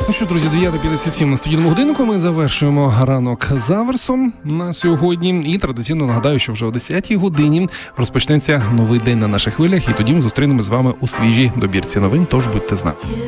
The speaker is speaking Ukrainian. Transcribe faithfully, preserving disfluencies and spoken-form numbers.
Ну що, друзі, дев'ята п'ятдесят сім на студійному годинку. Ми завершуємо ранок з Аверсом на сьогодні. І традиційно нагадаю, що вже о десятій годині розпочнеться новий день на наших хвилях. І тоді ми зустрінемось з вами у свіжій добірці новин. Тож будьте з нами.